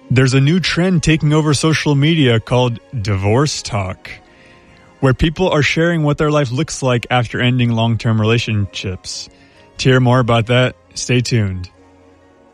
There's a new trend taking over social media called divorce talk, where people are sharing what their life looks like after ending long-term relationships. To hear more about that, stay tuned.